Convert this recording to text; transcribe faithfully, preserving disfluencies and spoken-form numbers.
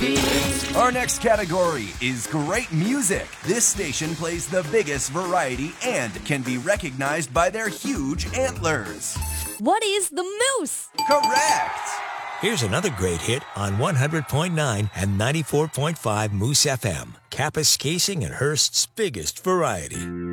Our next category is great music. This station plays the biggest variety and can be recognized by their huge antlers. What is the moose? Correct! Here's another great hit on one hundred point nine and ninety-four point five Moose F M. Kapuskasing and Hearst's biggest variety.